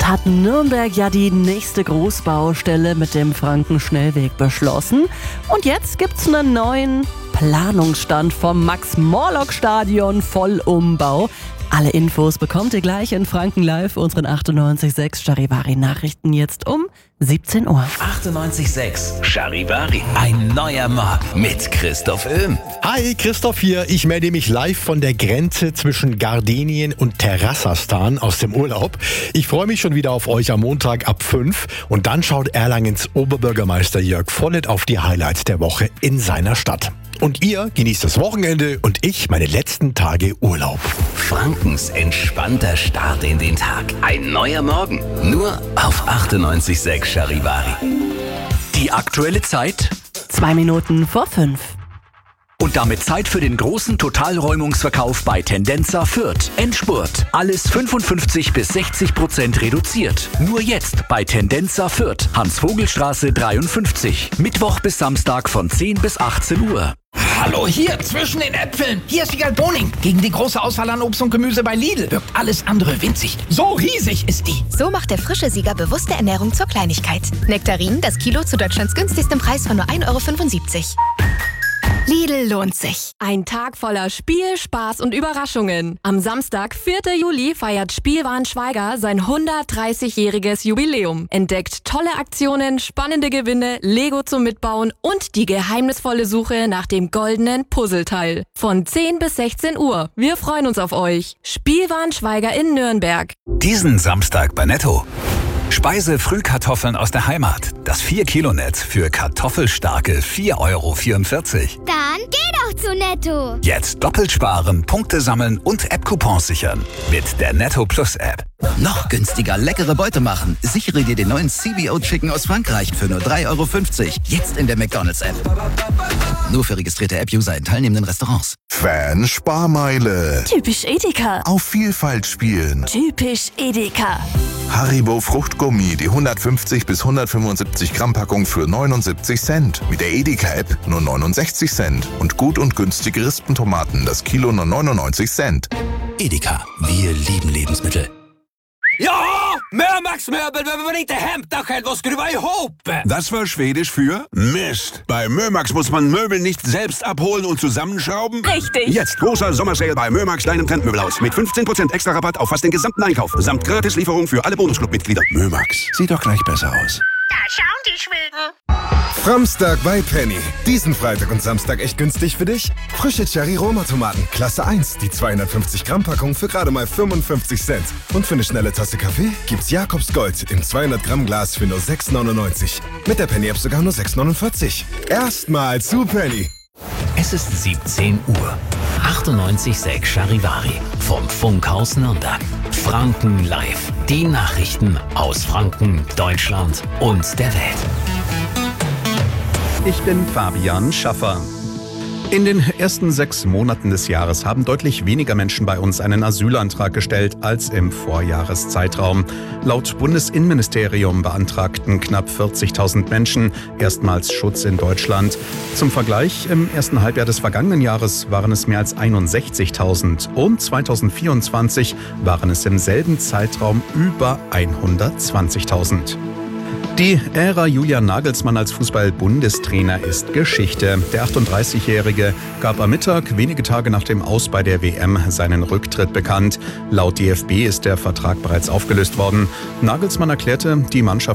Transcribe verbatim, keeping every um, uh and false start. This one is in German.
Jetzt hat Nürnberg ja die nächste Großbaustelle mit dem Frankenschnellweg beschlossen. Und jetzt gibt's einen neuen Planungsstand vom Max-Morlock-Stadion Vollumbau. Alle Infos bekommt ihr gleich in Franken Live, unseren achtundneunzig Komma sechs Charivari-Nachrichten jetzt um siebzehn Uhr. achtundneunzig Komma sechs Charivari. Ein neuer Morgen mit Christoph Öhm. Hi, Christoph hier. Ich melde mich live von der Grenze zwischen Gardenien und Terrassastan aus dem Urlaub. Ich freue mich schon wieder auf euch am Montag ab fünf. Und dann schaut Erlangens Oberbürgermeister Jörg Vollet auf die Highlights der Woche in seiner Stadt. Und ihr genießt das Wochenende und ich meine letzten Tage Urlaub. Frankens entspannter Start in den Tag. Ein neuer Morgen. Nur auf achtundneunzig Komma sechs Charivari. Die aktuelle Zeit Zwei Minuten vor fünf. und damit Zeit für den großen Totalräumungsverkauf bei Tendenza Fürth. Endspurt. Alles fünfundfünfzig bis sechzig Prozent reduziert. Nur jetzt bei Tendenza Fürth. Hans-Vogel-Straße dreiundfünfzig. Mittwoch bis Samstag von zehn bis achtzehn Uhr. Hallo, hier zwischen den Äpfeln. Hier ist Wiegald Boning. Gegen die große Auswahl an Obst und Gemüse bei Lidl wirkt alles andere winzig. So riesig ist die. So macht der frische Sieger bewusste Ernährung zur Kleinigkeit. Nektarinen, das Kilo zu Deutschlands günstigstem Preis von nur ein Euro fünfundsiebzig. Lidl lohnt sich. Ein Tag voller Spiel, Spaß und Überraschungen. Am Samstag, vierten Juli, feiert Spielwaren Schweiger sein hundertdreißigjähriges Jubiläum. Entdeckt tolle Aktionen, spannende Gewinne, Lego zum Mitbauen und die geheimnisvolle Suche nach dem goldenen Puzzleteil. Von zehn bis sechzehn Uhr. Wir freuen uns auf euch. Spielwaren Schweiger in Nürnberg. Diesen Samstag bei Netto. Speise-Frühkartoffeln aus der Heimat. Das vier Kilo Netz für kartoffelstarke vier Euro vierundvierzig. Dann geh doch zu Netto. Jetzt doppelt sparen, Punkte sammeln und App-Coupons sichern. Mit der Netto Plus App. Noch günstiger leckere Beute machen. Sichere dir den neuen C B O Chicken aus Frankreich für nur drei Euro fünfzig. Jetzt in der McDonald's App. Nur für registrierte App-User in teilnehmenden Restaurants. Fan-Sparmeile. Typisch Edeka. Auf Vielfalt spielen. Typisch Edeka. Haribo Fruchtgummi, die hundertfünfzig bis hundertfünfundsiebzig Gramm Packung für neunundsiebzig Cent. Mit der Edeka-App nur neunundsechzig Cent. Und gut und günstige Rispentomaten, das Kilo nur neunundneunzig Cent. Edeka, wir lieben Lebensmittel. Ja, Mömax-Möbel, wenn man inte hämtar själv och skruva ihop. Das war Schwedisch für Mist. Bei Mömax muss man Möbel nicht selbst abholen und zusammenschrauben. Richtig. Jetzt großer Sommersale bei Mömax, deinem Trendmöbelhaus. Mit fünfzehn Prozent extra Rabatt auf fast den gesamten Einkauf. Samt Gratislieferung für alle Bonusclub-Mitglieder. Mömax, sieht doch gleich besser aus. Da schauen die Schweden. Samstag bei Penny. Diesen Freitag und Samstag echt günstig für dich? Frische Cherry-Roma-Tomaten, Klasse eins. Die zweihundertfünfzig Gramm Packung für gerade mal fünfundfünfzig Cent. Und für eine schnelle Tasse Kaffee gibt's Jakobs Gold im zweihundert Gramm Glas für nur sechs neunundneunzig. Mit der Penny-App sogar nur sechs neunundvierzig. Erstmal zu Penny. Es ist siebzehn Uhr. achtundneunzig Komma sechs Charivari vom Funkhaus Nürnberg. Franken Live. Die Nachrichten aus Franken, Deutschland und der Welt. Ich bin Fabian Schaffer. In den ersten sechs Monaten des Jahres haben deutlich weniger Menschen bei uns einen Asylantrag gestellt als im Vorjahreszeitraum. Laut Bundesinnenministerium beantragten knapp vierzigtausend Menschen erstmals Schutz in Deutschland. Zum Vergleich, im ersten Halbjahr des vergangenen Jahres waren es mehr als einundsechzigtausend und zweitausendvierundzwanzig waren es im selben Zeitraum über hundertzwanzigtausend. Die Ära Julian Nagelsmann als Fußball-Bundestrainer ist Geschichte. Der achtunddreißigjährige gab am Mittag, wenige Tage nach dem Aus bei der W M, seinen Rücktritt bekannt. Laut D F B ist der Vertrag bereits aufgelöst worden. Nagelsmann erklärte, die Mannschaft